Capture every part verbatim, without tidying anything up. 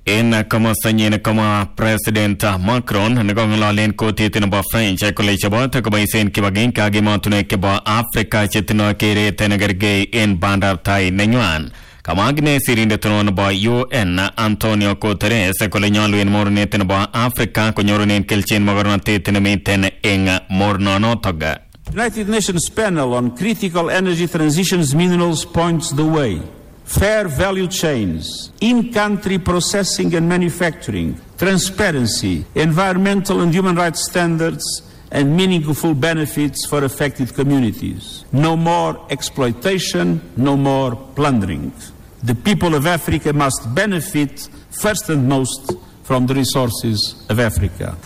En kama sanyin kama President Macron nagonglolen koti tinaba French kole chabot kabaisen kibagin kagi matune kiba Africa chetino kere tenagerge en bandar tai nenywan kamagne sirinde tonon ba U N Antonio Guterres kole nyalu en morne tinaba Africa konyorunen kelchen magornate tinamiten en mornono toga. United Nations panel on critical energy transitions minerals points the way. Fair value chains, in-country processing and manufacturing, transparency, environmental and human rights standards, and meaningful benefits for affected communities. No more exploitation, no more plundering. The people of Africa must benefit first and most from the resources of Africa.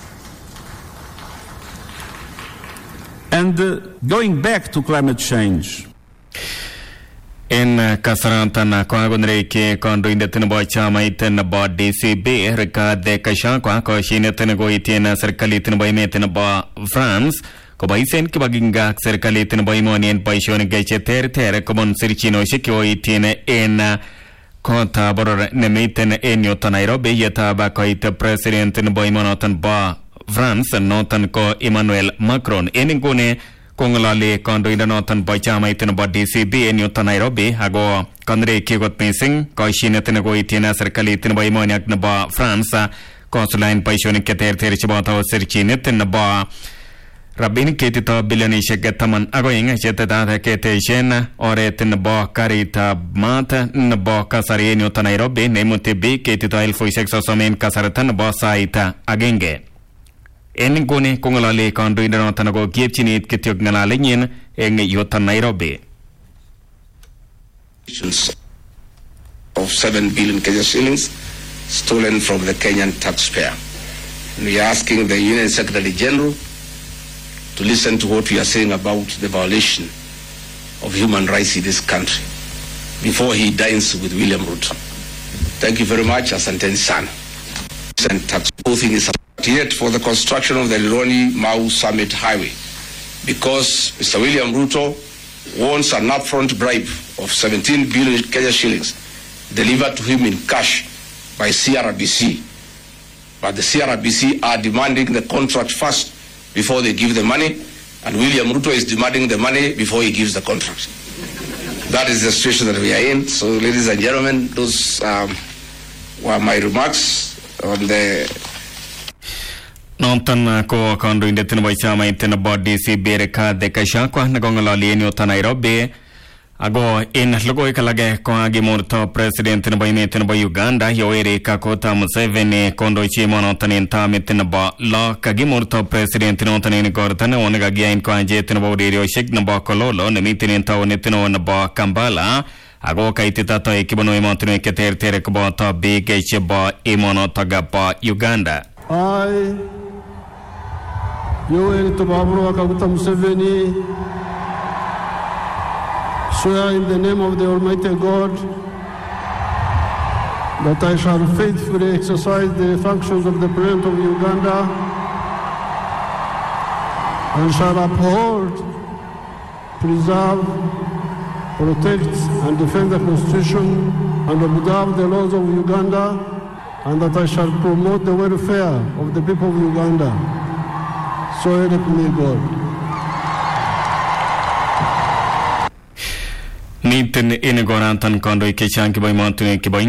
And uh, going back to climate change, in Kasarantana Kwagundre ke kondoindetin bo chama iten bo D C B reka de kasha kwa ko shinetin go iten serkalitin bo imetin bo France ko baisen ke baginga serkalitin bo imonien paishon ge cheter ter komon sirchino shikyo iten en konta boror nemiten en yota Nairobi yeta ba ko ite presidentin bo imonotan bo France notan ko Emmanuel Macron eningune Kongalale kondo indanotan boychama itin bo D C B en yota Nairobi hago kondre kigot missing ko shinetin go itina serkali itin bo imoniak na bo France konsulain paishonik keter ter chibata serchinetin na bo rabin ketito billion shegetaman ago inga chetata kete shen oretin bo karita mata na bo kasari en yota Nairobi nemuti bi ketito elfo sexo somen kasaratan bo saita agenge En gone kongalale kondo indano tanago giepchinit kitiog ngalale nyin eng yota Nairobi. Of seven billion Kenya shillings stolen from the Kenyan taxpayer. And we are asking the Union Secretary General to listen to what we are saying about the violation of human rights in this country before he dines with William Ruto. Thank you very much. Asante sana. And tax thing is yet for the construction of the Liloni Mau Summit Highway because Mister William Ruto wants an upfront bribe of seventeen billion Kenya shillings delivered to him in cash by C R B C. But the C R B C are demanding the contract first before they give the money, and William Ruto is demanding the money before he gives the contract. That is the situation that we are in. So, ladies and gentlemen, those um, were my remarks on the Nontan ko kondo indetin boy chama iten bo D C B reka de kasha kwa nagongolali en yota Nairobi ago in logo ikalage ko agi morto president in boy meten bo Uganda Yoweri Kaguta Museveni kondo chimo nontan in tamitin bo lo kagi morto president nontan in gortan onaga gyain ko anjetin bo radio shik na bo kololo nemitin in tawnitin on bo Kampala ago kaitita to ikibono imontino keter tere ko bo to big bo imono taga bo Uganda. I, Yoweri Kaguta Museveni, swear in the name of the Almighty God that I shall faithfully exercise the functions of the President of Uganda and shall uphold, preserve, protect and defend the Constitution and observe the laws of Uganda, and that I shall promote the welfare of the people of Uganda. So help me God. Nitin inigorantan kondo ikechanki boy montune kiboy